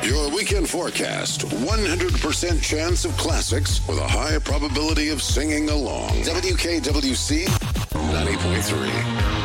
Your weekend forecast, 100% chance of classics with a high probability of singing along. WKWC 90.3.